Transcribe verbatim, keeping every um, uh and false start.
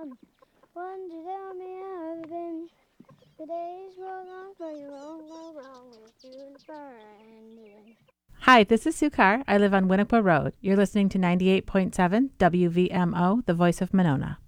One to tell me how I've been. The days roll on, but you won't go wrong with Juniper and Lynn. Hi, this is Sue Carr. I live on Winnequa Road. You're listening to ninety-eight point seven W V M O, the voice of Monona.